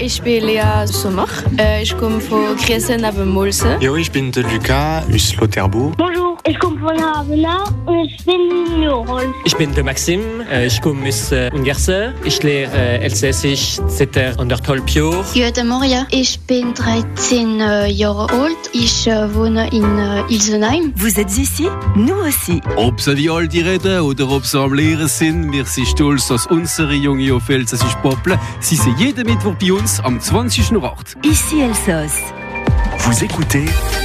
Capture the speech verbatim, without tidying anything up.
ich bin Lea Sommer. Äh, ich komme von Griesen neben Mulse. Jo, ich bin der Lucas aus Lauterbou. Bonjour, ich komme von Havana und ich bin Nürol. Ich bin der Maxim, ich komme aus Ungarn. Ich lehre Elsässisch seit anderthalb Jahren. Jutta Moria, ich bin dreizehn Jahre alt. Ich wohne in Ilsenheim. Vous êtes ici? Nous aussi. Ob sie wie alt die reden oder ob sie am Lehren sind, wir sind stolz, dass unsere junge auf Elsässisch Pople, sie sind jeden Mittwoch bei uns am zwanzig Uhr acht. Ici Elsass. Vous écoutez